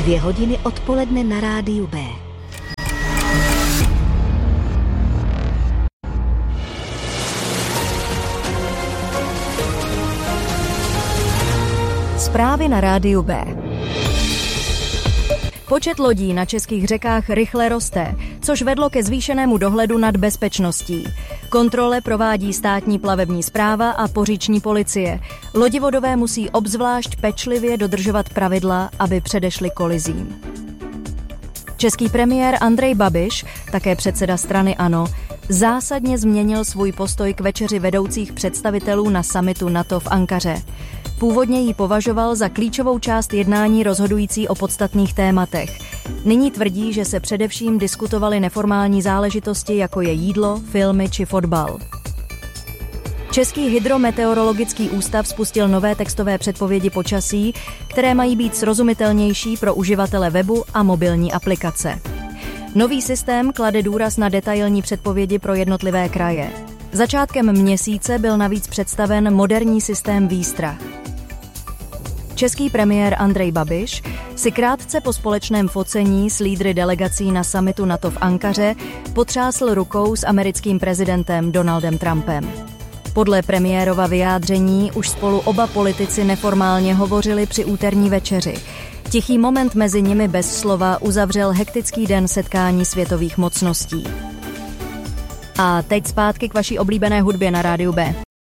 2 hodiny odpoledne na rádiu B. Zprávy na rádiu B. Počet lodí na českých řekách rychle roste, což vedlo ke zvýšenému dohledu nad bezpečností. Kontrole provádí státní plavební správa a poříční policie. Lodivodové musí obzvlášť pečlivě dodržovat pravidla, aby předešli kolizím. Český premiér Andrej Babiš, také předseda strany ANO, zásadně změnil svůj postoj k večeři vedoucích představitelů na summitu NATO v Ankaře. Původně ji považoval za klíčovou část jednání rozhodující o podstatných tématech. Nyní tvrdí, že se především diskutovaly neformální záležitosti, jako je jídlo, filmy či fotbal. Český hydrometeorologický ústav spustil nové textové předpovědi počasí, které mají být srozumitelnější pro uživatele webu a mobilní aplikace. Nový systém klade důraz na detailní předpovědi pro jednotlivé kraje. Začátkem měsíce byl navíc představen moderní systém výstrah. Český premiér Andrej Babiš si krátce po společném focení s lídry delegací na summitu NATO v Ankaře potřásl rukou s americkým prezidentem Donaldem Trumpem. Podle premiérova vyjádření už spolu oba politici neformálně hovořili při úterní večeři. Tichý moment mezi nimi bez slova uzavřel hektický den setkání světových mocností. A teď zpátky k vaší oblíbené hudbě na rádiu B.